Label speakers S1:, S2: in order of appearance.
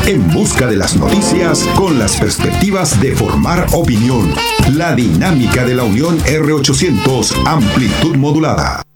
S1: En busca de las noticias con las perspectivas de formar opinión. La dinámica de la Unión R800, amplitud modulada.